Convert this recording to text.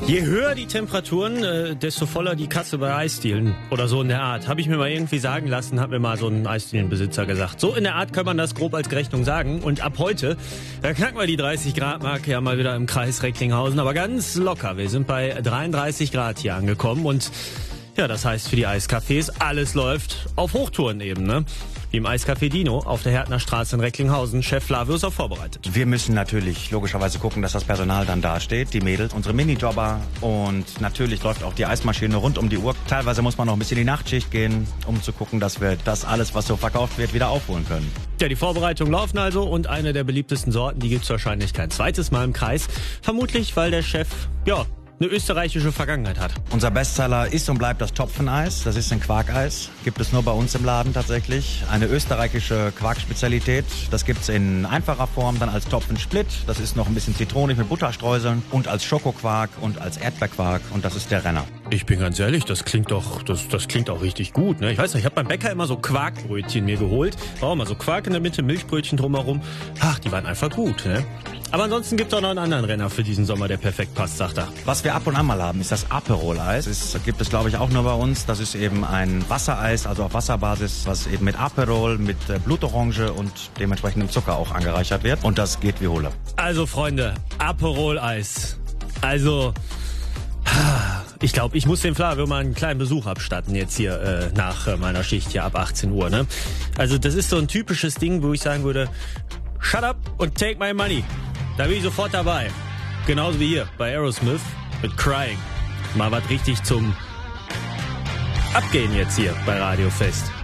Je höher die Temperaturen, desto voller die Kasse bei Eisdielen oder so in der Art. Habe ich mir mal irgendwie sagen lassen, hat mir mal so ein Eisdielenbesitzer gesagt. So in der Art kann man das grob als Rechnung sagen. Und ab heute, da knacken wir die 30 Grad Marke ja mal wieder im Kreis Recklinghausen. Aber ganz locker. Wir sind bei 33 Grad hier angekommen und ja, das heißt für die Eiscafés, alles läuft auf Hochtouren eben, ne? Wie im Eiscafé Dino auf der Härtner Straße in Recklinghausen. Chef Flavius auch vorbereitet. Wir müssen natürlich logischerweise gucken, dass das Personal dann da steht, die Mädels, unsere Minijobber, und natürlich läuft auch die Eismaschine rund um die Uhr. Teilweise muss man noch ein bisschen in die Nachtschicht gehen, um zu gucken, dass wir das alles, was so verkauft wird, wieder aufholen können. Ja, die Vorbereitungen laufen also und eine der beliebtesten Sorten, die gibt's wahrscheinlich kein zweites Mal im Kreis. Vermutlich, weil der Chef, ja, eine österreichische Vergangenheit hat. Unser Bestseller ist und bleibt das Topfeneis. Das ist ein Quarkeis. Gibt es nur bei uns im Laden tatsächlich. Eine österreichische Quarkspezialität. Das gibt's in einfacher Form, dann als Topfensplit. Das ist noch ein bisschen zitronig mit Butterstreuseln. Und als Schokoquark und als Erdbeerquark. Und das ist der Renner. Ich bin ganz ehrlich, das klingt auch richtig gut, ne? Ich weiß nicht, ich habe beim Bäcker immer so Quarkbrötchen mir geholt. War auch mal so Quark in der Mitte, Milchbrötchen drumherum. Ach, die waren einfach gut, ne? Aber ansonsten gibt's auch noch einen anderen Renner für diesen Sommer, der perfekt passt, sagt er. Was wir ab und an mal haben, ist das Aperol-Eis. Das gibt es, glaube ich, auch nur bei uns. Das ist eben ein Wassereis, also auf Wasserbasis, was eben mit Aperol, mit Blutorange und dementsprechendem Zucker auch angereichert wird. Und das geht wie Hulle. Also, Freunde, Aperol-Eis. Also, ich glaube, ich muss dem Flavio mal einen kleinen Besuch abstatten jetzt hier nach meiner Schicht hier ab 18 Uhr, ne? Also, das ist so ein typisches Ding, wo ich sagen würde, shut up und take my money. Da bin ich sofort dabei. Genauso wie hier bei Aerosmith mit Crying. Mal was richtig zum Abgehen jetzt hier bei Radio Fest.